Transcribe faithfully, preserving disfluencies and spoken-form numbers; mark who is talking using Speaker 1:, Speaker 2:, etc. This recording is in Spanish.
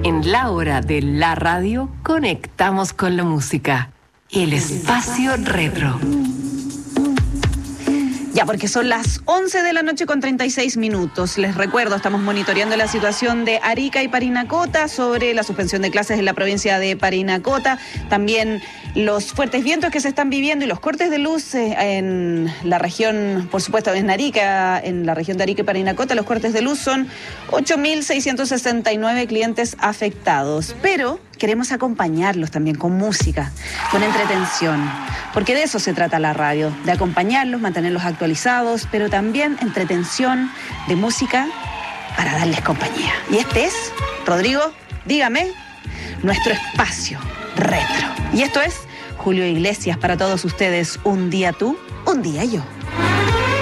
Speaker 1: En la hora de la radio, conectamos con la música. El espacio retro.
Speaker 2: Ya, porque son las once de la noche con treinta y seis minutos. Les recuerdo, estamos monitoreando la situación de Arica y Parinacota sobre la suspensión de clases en la provincia de Parinacota. También los fuertes vientos que se están viviendo y los cortes de luz en la región, por supuesto, en Arica, en la región de Arica y Parinacota, los cortes de luz son ocho mil seiscientos sesenta y nueve clientes afectados. Pero queremos acompañarlos también con música, con entretención, porque de eso se trata la radio, de acompañarlos, mantenerlos actualizados, pero también entretención de música para darles compañía. Y este es, Rodrigo, dígame, nuestro espacio retro. Y esto es Julio Iglesias para todos ustedes, un día tú, un día yo.